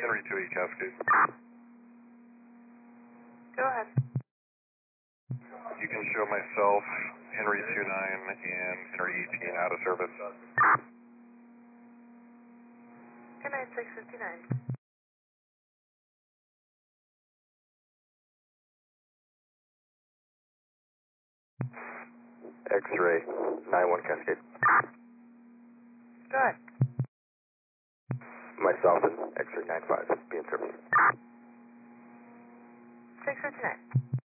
Henry 28 Cascade. Go ahead. You can show myself, Henry 29 and Henry 18 out of service. Good night, 659. X-ray 91 Cascade. Go ahead. Myself and X-ray 95, be in service. 659.